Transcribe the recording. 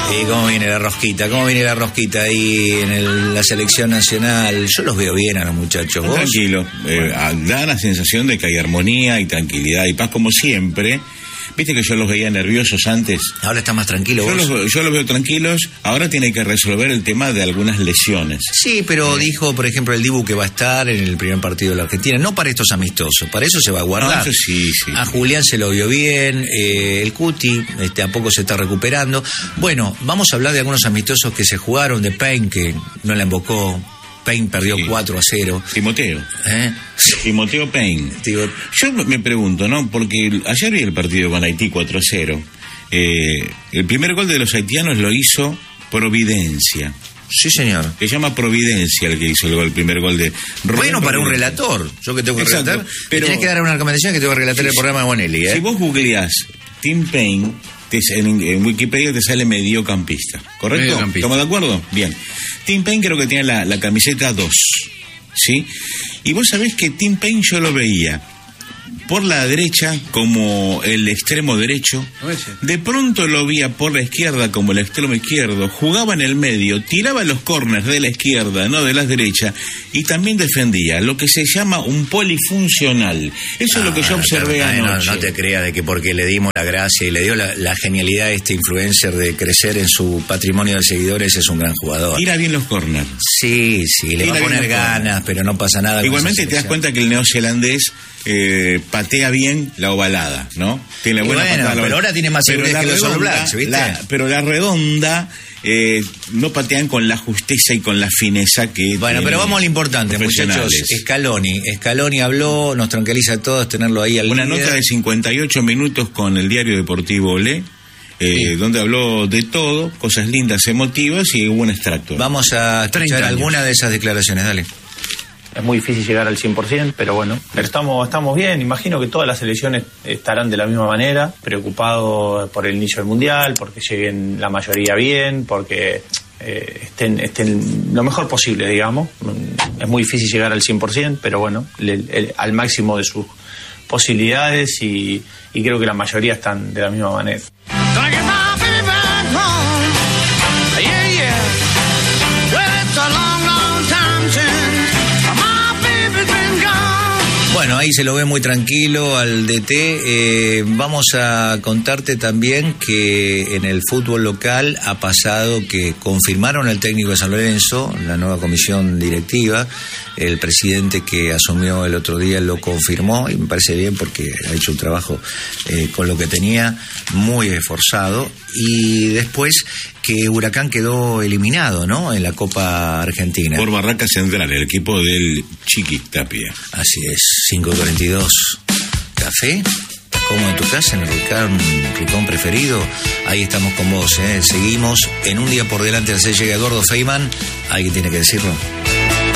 ¿Y cómo viene la rosquita? ¿Cómo viene la rosquita ahí en la selección nacional? Yo los veo bien a los muchachos. ¿Vos? Tranquilo. Da la sensación de que hay armonía y tranquilidad y paz como siempre. Viste que yo los veía nerviosos antes. Ahora está más tranquilo. Yo los veo tranquilos. Ahora tiene que resolver el tema de algunas lesiones. Sí, pero dijo, por ejemplo, el Dibu que va a estar en el primer partido de la Argentina. No para estos amistosos, para eso se va a guardar. No, eso sí. A Julián se lo vio bien, el Cuti a poco se está recuperando. Bueno, vamos a hablar de algunos amistosos que se jugaron, de Payne, que no la invocó. Payne perdió 4-0. Timoteo Payne. Yo me pregunto, ¿no? Porque ayer vi el partido con Haití 4-0. El primer gol de los haitianos lo hizo Providencia. Sí, señor. Se llama Providencia el que hizo el primer gol de Rubén. Bueno, para un relator. Yo que tengo que relatar. Pero tienes que dar una recomendación que tengo que relatar el programa de Bonelli. Si vos googleás Tim Payne, en Wikipedia te sale mediocampista. ¿Correcto? Mediocampista. ¿Estamos de acuerdo? Bien. Tim Payne creo que tiene la camiseta 2. ¿Sí? Y vos sabés que Tim Payne yo lo veía por la derecha como el extremo derecho, de pronto lo veía por la izquierda como el extremo izquierdo, jugaba en el medio, tiraba los córners de la izquierda, no de la derecha, y también defendía, lo que se llama un polifuncional. Eso es lo que yo observé anoche. No te creas de que porque le dimos la gracia y le dio la genialidad a este influencer de crecer en su patrimonio de seguidores, es un gran jugador. Tira bien los córners. Sí, le va a poner ganas, pero no pasa nada. Igualmente te das cuenta que el neozelandés patea bien la ovalada, ¿no? Tiene buena patada. Pero ahora tiene más seguridad que los All Blacks, ¿viste? Pero la redonda no patean con la justeza y con la fineza que... Bueno, pero vamos a lo importante, muchachos. Scaloni habló, nos tranquiliza a todos tenerlo ahí al Una líder. nota de 58 minutos con el diario deportivo Olé, donde habló de todo, cosas lindas, emotivas, y hubo un extracto. Vamos a escuchar alguna de esas declaraciones, dale. Es muy difícil llegar al 100%, pero bueno, estamos bien. Imagino que todas las selecciones estarán de la misma manera, preocupados por el inicio del Mundial, porque lleguen la mayoría bien, porque estén lo mejor posible, digamos. Es muy difícil llegar al 100%, pero bueno, al máximo de sus posibilidades, y creo que la mayoría están de la misma manera. Bueno, ahí se lo ve muy tranquilo al DT. Vamos a contarte también que en el fútbol local ha pasado que confirmaron al técnico de San Lorenzo, la nueva comisión directiva. El presidente que asumió el otro día lo confirmó, y me parece bien porque ha hecho un trabajo con lo que tenía muy esforzado. Y después que Huracán quedó eliminado, ¿no?, en la Copa Argentina. Por Barraca Central, el equipo del Chiqui Tapia. Así es, 5:42. ¿Café? Como en tu casa, en el rincón preferido. Ahí estamos con vos, Seguimos en Un Día por Delante. Se llega Gordo Feynman. Alguien tiene que decirlo.